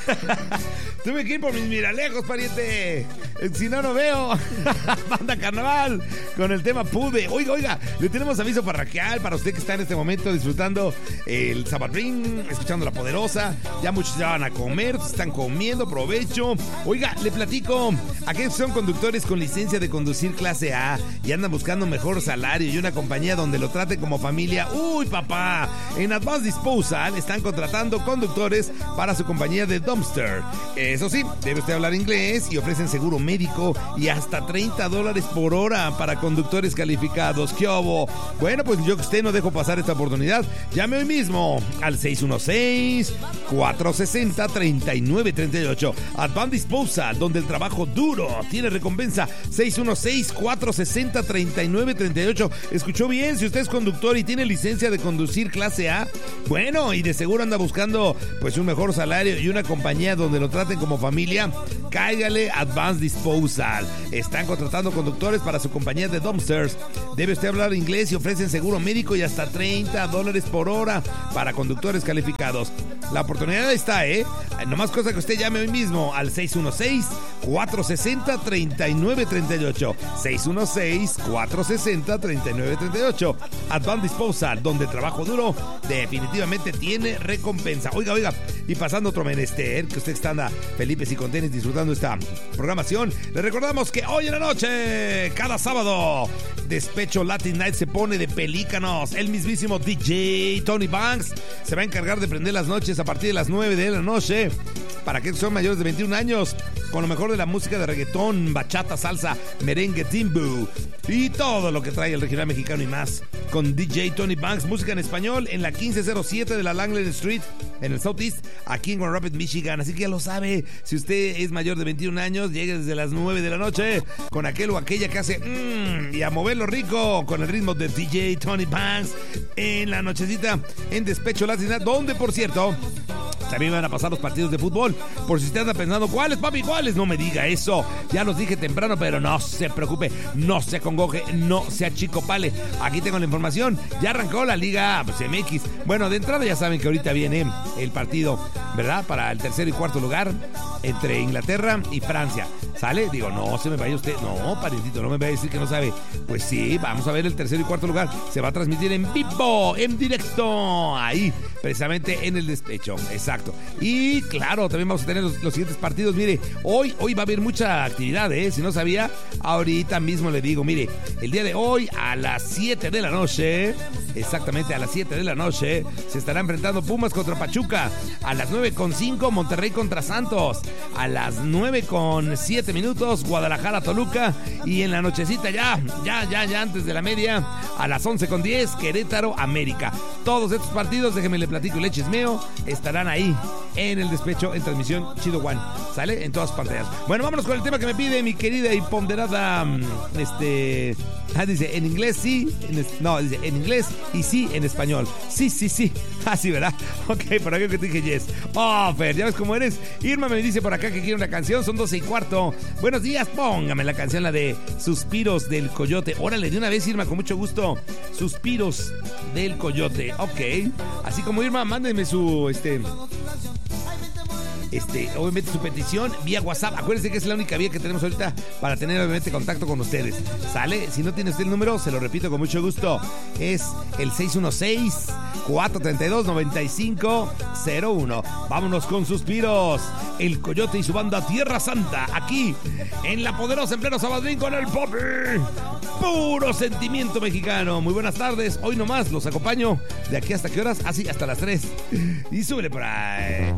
Tuve que ir por mis miralejos, pariente. Si no, no veo. Banda Carnaval con el tema Pude. Oiga, le tenemos aviso parroquial para usted que está en este momento disfrutando el Sabadrín, escuchando La Poderosa. Ya muchos ya van a comer, están comiendo, provecho. Oiga, le platico. Aquellos son conductores con licencia de conducir clase A y andan buscando mejor salario y una compañía donde lo traten como familia. ¡Uy, papá! En Advanced Disposal están contratando conductores para su compañía de dumpster. Eso sí, debe usted hablar inglés y ofrecen seguro médico y hasta $30 por hora para conductores calificados. ¿Qué obo? Bueno, pues yo que usted no dejo pasar esta oportunidad. Llame hoy mismo al 616-460-3938. Advanced Disposal, donde el trabajo duro tiene recompensa. 616-460-3938. ¿Escuchó bien? Si usted es conductor y tiene licencia de conducir clase A, bueno, y de seguro anda buscando pues un mejor salario y una compañía donde lo traten como familia, cáigale Advanced Disposal. Están contratando conductores para su compañía de dumpsters. Debe usted hablar inglés y ofrecen seguro médico y hasta $30 por hora para conductores calificados. La oportunidad está, nomás cosa que usted llame hoy mismo al 616-460-3938. 616-460-3938. Advanced Disposal, donde el trabajo duro definitivamente tiene recompensa. Oiga, y pasando otro menester, que usted está felices y contentos disfrutando esta programación, le recordamos que hoy en la noche, cada sábado, Despecho Latin Night se pone de pelícanos. El mismísimo DJ Tony Banks se va a encargar de prender las noches a partir de las 9 de la noche para aquellos que son mayores de 21 años, con lo mejor de la música de reggaetón, bachata, salsa, merengue, timbu y todo lo que trae el regional mexicano y más, con DJ Tony Banks, música en español en la 1507 de la Langland Street en el Southeast, aquí en Grand Rapids, Michigan. Así que ya lo sabe, si usted es mayor de 21 años, llegue desde las 9 de la noche con aquel o aquella que hace y a moverlo rico con el ritmo de DJ Tony Banks en la nochecita en Despecho Latina, donde, por cierto, también van a pasar los partidos de fútbol. Por si usted anda pensando, ¿cuáles, papi? ¿Cuáles? No me diga eso. Ya los dije temprano, pero no se preocupe, no se acongoje, no se achicopale. Aquí tengo la información. Ya arrancó la Liga MX. Bueno, de entrada ya saben que ahorita viene el partido, ¿verdad? Para el tercer y cuarto lugar entre Inglaterra y Francia. ¿Sale? Digo, no se me vaya usted. No, parientito, no me vaya a decir que no sabe. Pues sí, vamos a ver el tercer y cuarto lugar. Se va a transmitir en vivo, en directo. Ahí, precisamente en el Despecho. Exacto. Y claro, también vamos a tener los siguientes partidos. Mire, hoy va a haber mucha actividad, ¿eh? Si no sabía, ahorita mismo le digo. Mire, el día de hoy a las 7 de la noche, exactamente a las 7 de la noche, se estará enfrentando Pumas contra Pachuca. A las 9:05, Monterrey contra Santos. A las 9:07 minutos, Guadalajara, Toluca. Y en la nochecita ya antes de la media, a las 11:10, Querétaro, América. Todos estos partidos, déjeme le platico y le chismeo, estarán ahí en el Despecho en transmisión Chido One. ¿Sale? En todas pantallas. Bueno, vámonos con el tema que me pide mi querida y ponderada dice, en inglés sí, dice, en inglés y sí en español. Sí. Así, ¿verdad? Ok, por acá que te dije yes. Oh, Fer, ¿ya ves cómo eres? Irma me dice por acá que quiere una canción, son 12:15. Buenos días, póngame la canción, la de Suspiros del Coyote. Órale, de una vez, Irma, con mucho gusto. Suspiros del Coyote, ok. Así como Irma, mándenme su, obviamente su petición vía WhatsApp. Acuérdense que es la única vía que tenemos ahorita para tener obviamente contacto con ustedes. ¿Sale? Si no tiene usted el número, se lo repito con mucho gusto. Es el 616-432-9501. Vámonos con Suspiros, el Coyote y su banda Tierra Santa, aquí en La Poderosa, en pleno Sabadrín con el Popi. Puro sentimiento mexicano. Muy buenas tardes. Hoy nomás los acompaño de aquí hasta qué horas. Así, hasta las 3. Y súbele por ahí.